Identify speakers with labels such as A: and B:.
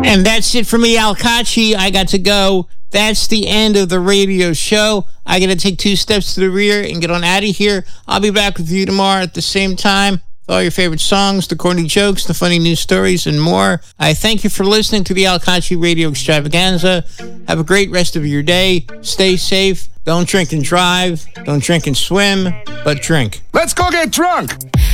A: And that's it for me, Al Kachi. I got to go. That's the end of the radio show. I got to take 2 steps to the rear and get on out of here. I'll be back with you tomorrow at the same time with all your favorite songs, the corny jokes, the funny news stories, and more. I thank you for listening to the Al Kachi Radio Extravaganza. Have a great rest of your day. Stay safe. Don't drink and drive. Don't drink and swim, but drink.
B: Let's go get drunk.